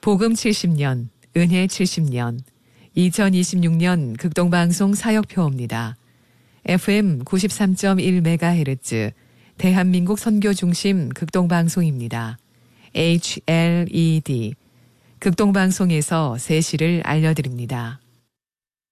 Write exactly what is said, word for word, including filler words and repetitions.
복음 칠십 년, 은혜 칠십 년, 이천이십육 년 극동방송 사역표입니다. 에프엠 구십삼 점 일 메가헤르츠 대한민국 선교중심 극동방송입니다. 에이치엘이디 극동방송에서 새 시를 알려드립니다.